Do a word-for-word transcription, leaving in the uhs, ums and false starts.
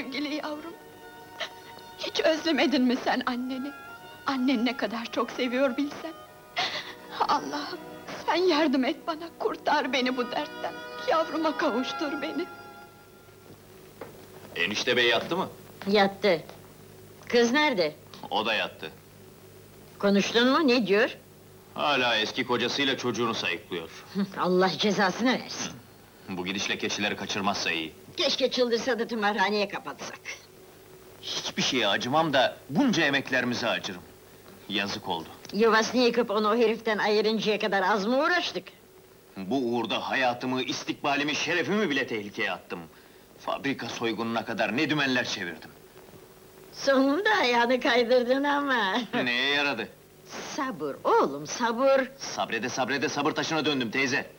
sevgili yavrum! Hiç özlemedin mi sen anneni? Annen ne kadar çok seviyor bilsen! Allah'ım, sen yardım et bana, kurtar beni bu dertten! Yavruma kavuştur beni! Enişte bey yattı mı? Yattı. Kız nerede? O da yattı. Konuştun mu, ne diyor? Hala eski kocasıyla çocuğunu sayıklıyor. Allah cezasını versin. Bu gidişle keçileri kaçırmazsa iyi. Keşke çıldırsa da tımarhaneye kapatsak. Hiçbir şeye acımam da bunca emeklerimize acırım. Yazık oldu. Yuvasını yıkıp onu o heriften ayırıncaya kadar az mı uğraştık? Bu uğurda hayatımı, istikbalimi, şerefimi bile tehlikeye attım. Fabrika soygununa kadar ne dümenler çevirdim. Sonunda ayağını kaydırdın ama! Neye yaradı? Sabır oğlum, sabır! Sabrede sabrede sabır taşına döndüm teyze.